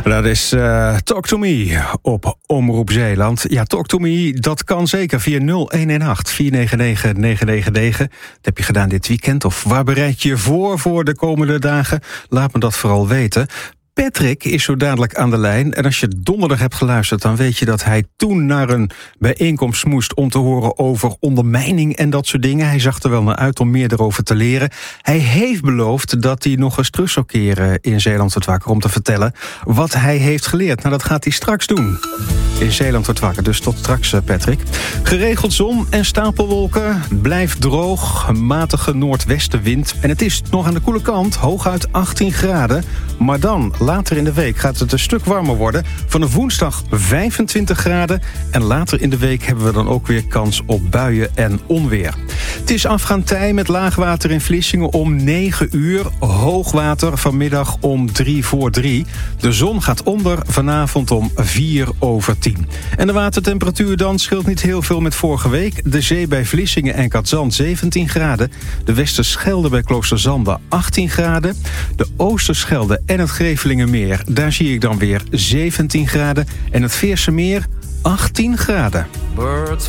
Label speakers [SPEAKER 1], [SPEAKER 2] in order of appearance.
[SPEAKER 1] Dat is Talk to Me op Omroep Zeeland. Ja, Talk to Me, dat kan zeker via 0118 499 999. Dat heb je gedaan dit weekend. Of waar bereid je je voor de komende dagen? Laat me dat vooral weten. Patrick is zo dadelijk aan de lijn. En als je donderdag hebt geluisterd, dan weet je dat hij toen naar een bijeenkomst moest om te horen over ondermijning en dat soort dingen. Hij zag er wel naar uit om meer erover te leren. Hij heeft beloofd dat hij nog eens terug zou keren in Zeeland wordt wakker om te vertellen wat hij heeft geleerd. Nou, dat gaat hij straks doen in Zeeland wordt wakker. Dus tot straks, Patrick. Geregeld zon en stapelwolken. Blijft droog, matige noordwestenwind. En het is nog aan de koele kant, hooguit 18 graden. Maar dan, later in de week, gaat het een stuk warmer worden. Vanaf woensdag 25 graden. En later in de week hebben we dan ook weer kans op buien en onweer. Het is afgaand tij met laagwater in Vlissingen om 9 uur. Hoogwater vanmiddag om 3:45. De zon gaat onder vanavond om 4:10. En de watertemperatuur dan scheelt niet heel veel met vorige week. De zee bij Vlissingen en Katzand 17 graden. De Westerschelde bij Kloosterzande 18 graden. De Oosterschelde en het Grevelingenmeer, daar zie ik dan weer 17 graden. En het Veerse Meer 18 graden.
[SPEAKER 2] Birds